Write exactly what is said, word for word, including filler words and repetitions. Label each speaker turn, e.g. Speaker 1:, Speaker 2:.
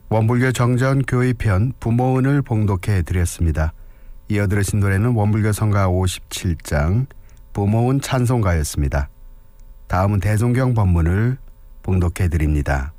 Speaker 1: 원불교 정전 교의편 부모은을 봉독해 드렸습니다. 이어 들으신 노래는 원불교 성가 오십칠 장 부모은 찬송가였습니다. 다음은 대종경 법문을 봉독해 드립니다.